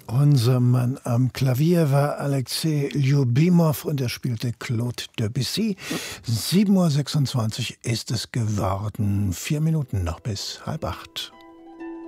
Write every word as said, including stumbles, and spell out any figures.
Unser Mann am Klavier war Alexei Ljubimov und er spielte Claude Debussy. sieben Uhr sechsundzwanzig ist es geworden. Vier Minuten noch bis halb acht.